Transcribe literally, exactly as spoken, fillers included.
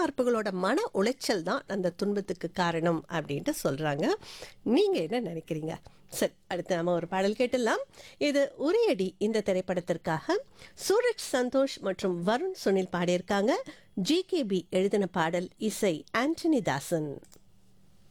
எதிர்பார்ப்புகளோட மன உளைச்சல் தான் அந்த துன்பத்துக்கு காரணம் அப்படின்ட்டு சொல்றாங்க. நீங்க என்ன நினைக்கிறீங்க? சரி, அடுத்து நாம ஒரு பாடல் கேட்டுடலாம். இது உரியடி இந்த திரைப்படத்திற்காக சூரஜ் சந்தோஷ் மற்றும் வருண் சுனில் பாடியிருக்காங்க. ஜி கே பி எழுதின பாடல், இசை ஆண்டனி தாசன்.